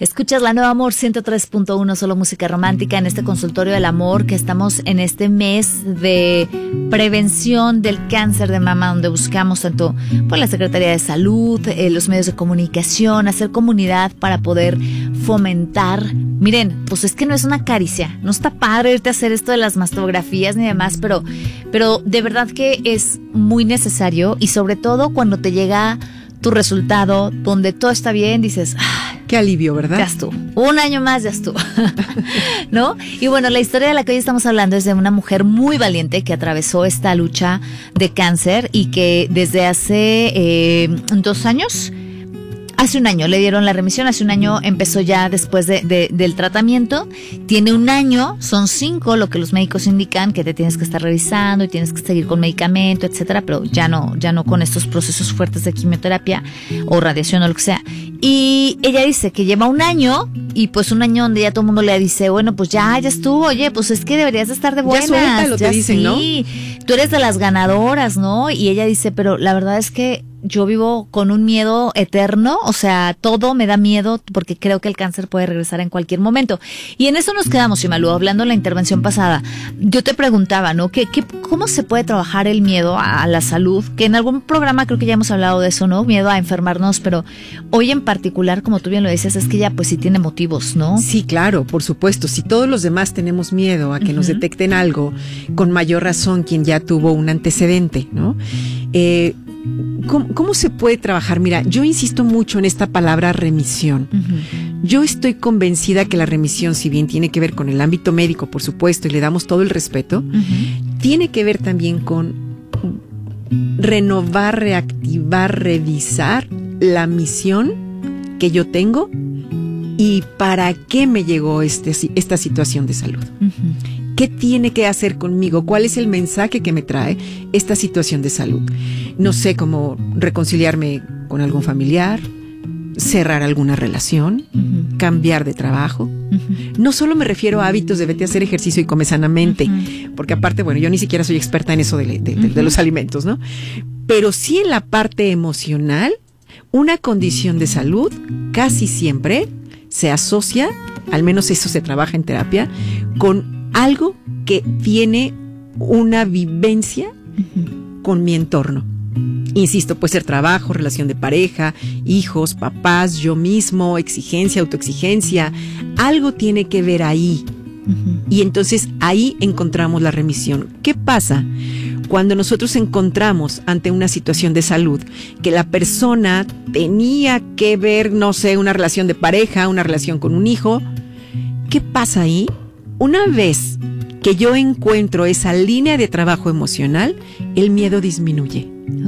Escuchas La Nueva Amor 103.1, solo música romántica, en este consultorio del amor que estamos en este mes de prevención del cáncer de mama, donde buscamos tanto por la Secretaría de Salud, los medios de comunicación, hacer comunidad para poder fomentar. Miren, pues es que no es una caricia, no está padre irte a hacer esto de las mastografías ni demás, pero de verdad que es muy necesario, y sobre todo cuando te llega tu resultado donde todo está bien, dices, qué alivio, ¿verdad? Ya estuvo. Un año más, ya estuvo. ¿No? Y bueno, la historia de la que hoy estamos hablando es de una mujer muy valiente que atravesó esta lucha de cáncer y que desde hace 2 años, hace un año le dieron la remisión, hace un año empezó ya después del tratamiento, tiene un año, son 5 lo que los médicos indican, que te tienes que estar revisando y tienes que seguir con medicamento, etcétera, pero ya no con estos procesos fuertes de quimioterapia o radiación o lo que sea. Y ella dice que lleva un año, y pues un año donde ya todo el mundo le dice, bueno, pues ya estuvo, oye, pues es que deberías de estar de buenas. Ya suéltalo, te dicen, ¿no? Sí, tú eres de las ganadoras, ¿no? Y ella dice, pero la verdad es que yo vivo con un miedo eterno, o sea, todo me da miedo porque creo que el cáncer puede regresar en cualquier momento. Y en eso nos quedamos, Simalú, hablando en la intervención pasada. Yo te preguntaba, ¿no? ¿Cómo se puede trabajar el miedo a la salud? Que en algún programa creo que ya hemos hablado de eso, ¿no? Miedo a enfermarnos, pero hoy en particular, como tú bien lo dices, es que ya pues sí tiene motivos, ¿no? Sí, claro, por supuesto. Si todos los demás tenemos miedo a que nos detecten algo, con mayor razón quien ya tuvo un antecedente, ¿no? ¿Cómo se puede trabajar? Mira, yo insisto mucho en esta palabra remisión. Yo estoy convencida que la remisión, si bien tiene que ver con el ámbito médico, por supuesto, y le damos todo el respeto, tiene que ver también con renovar, reactivar, revisar la misión que yo tengo y para qué me llegó esta situación de salud. ¿Qué tiene que hacer conmigo? ¿Cuál es el mensaje que me trae esta situación de salud? No sé, cómo reconciliarme con algún familiar, cerrar alguna relación, cambiar de trabajo. No solo me refiero a hábitos de vete a hacer ejercicio y come sanamente, porque aparte, bueno, yo ni siquiera soy experta en eso de los alimentos, ¿no? Pero sí en la parte emocional, una condición de salud casi siempre se asocia, al menos eso se trabaja en terapia, con algo que tiene una vivencia con mi entorno. Insisto, puede ser trabajo, relación de pareja, hijos, papás, yo mismo, exigencia, autoexigencia. Algo tiene que ver ahí. Y entonces ahí encontramos la remisión. ¿Qué pasa cuando nosotros encontramos ante una situación de salud que la persona tenía que ver, no sé, una relación de pareja, una relación con un hijo? ¿Qué pasa ahí? Una vez que yo encuentro esa línea de trabajo emocional, el miedo disminuye.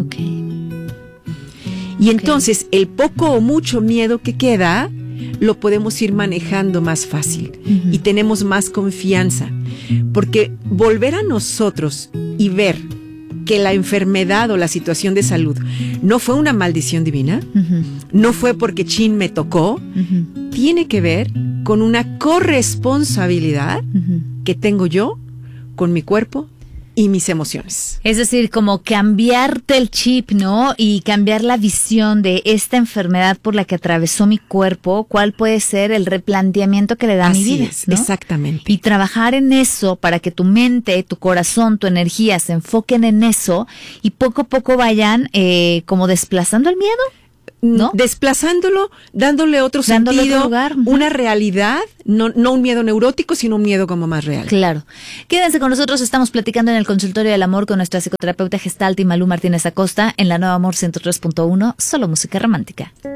Y entonces el poco o mucho miedo que queda lo podemos ir manejando más fácil y tenemos más confianza. Porque volver a nosotros y ver que la enfermedad o la situación de salud no fue una maldición divina, no fue porque chin me tocó, tiene que ver con una corresponsabilidad que tengo yo con mi cuerpo y mis emociones. Es decir, como cambiarte el chip, ¿no? Y cambiar la visión de esta enfermedad por la que atravesó mi cuerpo, cuál puede ser el replanteamiento que le da a mi vida, ¿no? Exactamente. Y trabajar en eso para que tu mente, tu corazón, tu energía se enfoquen en eso y poco a poco vayan como desplazando el miedo, ¿no? Desplazándolo, dándole otro sentido, lugar, una realidad, no un miedo neurótico, sino un miedo como más real. Claro. Quédense con nosotros, estamos platicando en el consultorio del amor con nuestra psicoterapeuta gestalt Imalú Martínez Acosta en La Nueva Amor 103.1, solo música romántica.